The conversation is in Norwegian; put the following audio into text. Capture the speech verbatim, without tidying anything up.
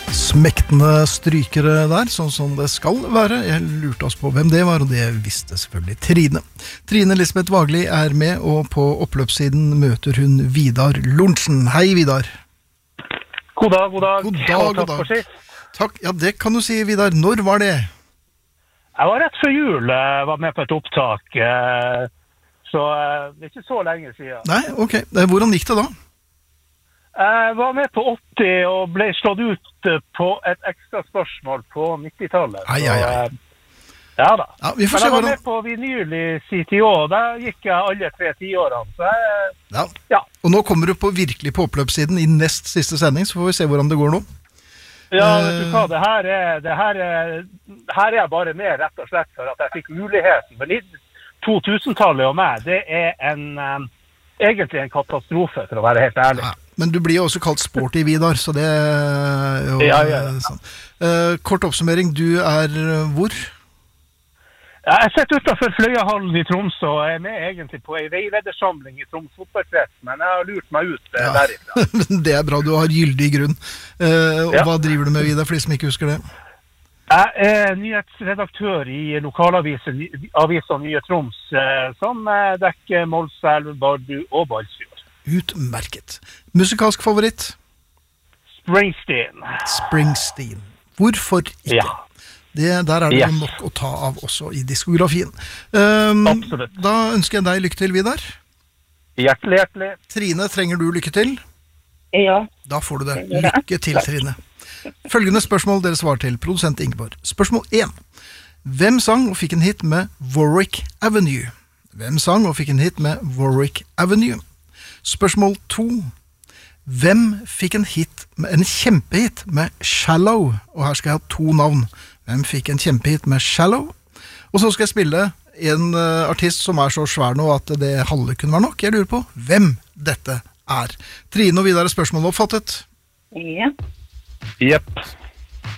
Smektende strykere der, sånn som det skal være. Jeg lurte oss på hvem det var, og det visste selvfølgelig Trine. Trine Lisbeth Vagli er med, og på oppløpssiden møter hun Vidar Lorentzen. Hei, Vidar. God dag, god dag. God dag, god dag. Takk, ja, det kan du si, Vidar. Når var det? Jeg var rett før jul, jeg var med på et opptak, så det er ikke så lenge siden. Nei, ok. Hvordan gikk det da? Jeg var med på åtti og ble slått ut på et ekstra spørsmål på nittitallet. Ai, ai, ai. Ja da. Ja, vi får Men jeg se var hvordan... med på vinyl i C T O, der gikk jeg alle tre tiårene. Så jeg... Ja. ja. Og nå kommer du på virkelig på oppløpssiden i nest siste sending, så får vi se hvordan det går nå. Ja, vet du hva, det her er, det her er, her er jeg bare med rett og slett for at jeg fikk muligheten. Men i to-tusentallet og meg, det er en, um, egentlig en katastrofe, for å være helt ærlig. Ja. Men du blir jo også kalt sporty, Vidar, så det er jo ja, ja, ja. sånn. Uh, kort oppsummering, du er hvor? Jeg sitter utenfor Fløyahallen i Tromsø og er med egentlig på en veireddersamling i Troms fotballkrets, men jeg har lurt meg ut uh, ja. derifra. Det er bra, du har gyldig grunn. Uh, og ja. Hva driver du med, Vidar, for de som ikke husker det? Jeg er nyhetsredaktør i lokalavisen Avisa Nye Troms, uh, som uh, dekker Målselv, Bardu og Balsfjord. Utmerket. Musikalsk favoritt? Springsteen. Springsteen. Hvorfor ikke? Ja. Det, der er det yes. nok å ta av også i diskografien. Um, Absolutt. Da ønsker jeg deg lykke til, Vidar. Hjertelig, hjertelig. Trine, trenger du lykke til? Ja. Da får du det. Lykke til, Trine. Følgende spørsmål dere svarer til, produsent Ingeborg. Spørsmål én. Hvem sang og fikk en hit med Warwick Avenue? Hvem sang og fikk en hit med Warwick Avenue? Spørsmål to. Hvem fikk en hit, en kjempehit med Shallow? Og her skal jeg ha to navn. Hvem fikk en kjempehit med Shallow? Og så skal jeg spille en uh, artist som er så svær nå at det halve kunne være nok. Jeg lurer på hvem dette er. Trine og Vidar, spørsmålet oppfattet? Ja. Jepp.